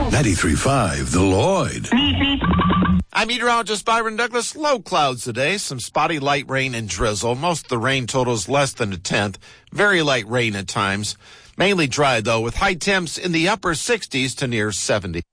93.5 The Lloyd. I'm meteorologist Byron Douglas. Low clouds today, some spotty light rain and drizzle. Most of the rain totals less than a tenth. Very light rain at times. Mainly dry, though, with high temps in the upper 60s to near 70.